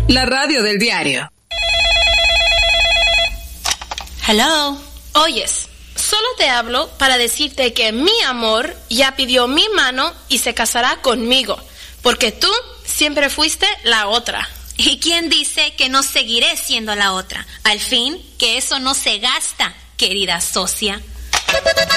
La radio del diario. Hello. Oyes, solo te hablo para decirte que mi amor ya pidió mi mano y se casará conmigo, porque tú siempre fuiste la otra. ¿Y quién dice que no seguiré siendo la otra? Al fin, que eso no se gasta, querida socia.